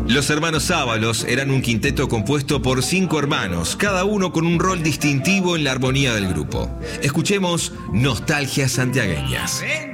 Los hermanos Ábalos eran un quinteto compuesto por 5 hermanos, cada uno con un rol distintivo en la armonía del grupo. Escuchemos Nostalgias Santiagueñas.